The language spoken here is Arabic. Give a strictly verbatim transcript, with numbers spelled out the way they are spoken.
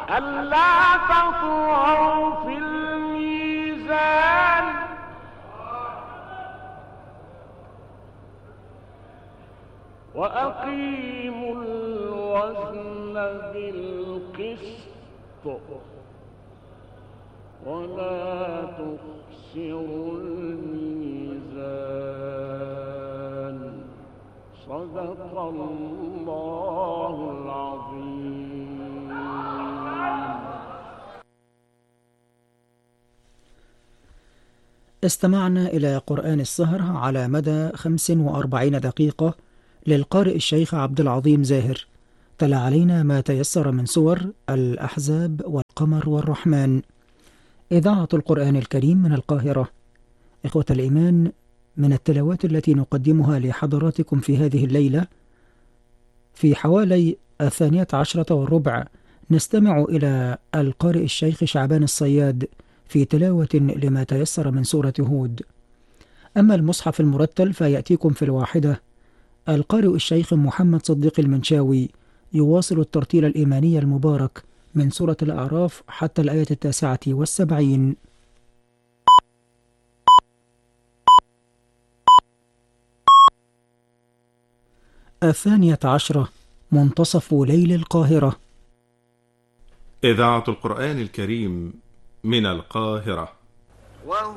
ألا تطغوا في الميزان وأقيموا الوزن بالقسط ولا تخسروا الميزان صدق الله العظيم. استمعنا إلى قرآن السهر على مدى خمس وأربعين دقيقة للقارئ الشيخ عبد العظيم زاهر. تلا علينا ما تيسر من سور الأحزاب والقمر والرحمن. إذاعة القرآن الكريم من القاهرة. إخوة الإيمان، من التلاوات التي نقدمها لحضراتكم في هذه الليلة في حوالي الثانية عشرة والربع نستمع إلى القارئ الشيخ شعبان الصياد في تلاوة لما تيسر من سورة هود. أما المصحف المرتل فيأتيكم في الواحدة. القارئ الشيخ محمد صديق المنشاوي يواصل الترتيل الإيماني المبارك من سورة الأعراف حتى الآية التاسعة والسبعين. الثانية عشرة منتصف ليل القاهرة. إذاعة القرآن الكريم من القاهرة.